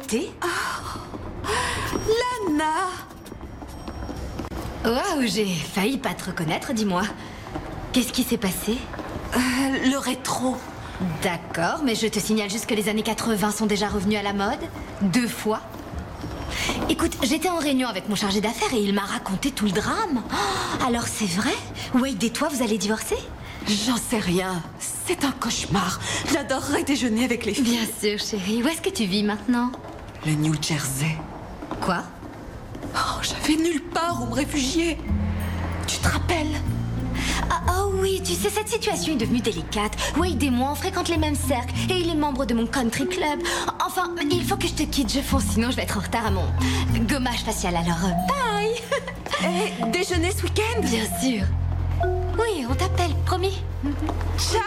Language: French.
beauté. Lana! Waouh, j'ai failli pas te reconnaître, dis-moi. Qu'est-ce qui s'est passé? Le rétro. D'accord, mais je te signale juste que les années 80 sont déjà revenus à la mode. 2 fois. Écoute, j'étais en réunion avec mon chargé d'affaires et il m'a raconté tout le drame. Oh, alors c'est vrai? Wade et toi, vous allez divorcer? J'en sais rien. C'est un cauchemar. J'adorerais déjeuner avec les filles. Bien sûr, chérie. Où est-ce que tu vis maintenant? Le New Jersey. Quoi? Oh, j'avais nulle part où me réfugier. Tu te rappelles? Ah oui, tu sais, cette situation est devenue délicate. Wade et moi, on fréquente les mêmes cercles et il est membre de mon country club. Enfin, il faut que je te quitte, je fonce, sinon je vais être en retard à mon gommage facial. Alors, bye. Déjeuner ce week-end? Bien sûr. Oui, on t'appelle, promis. Ciao.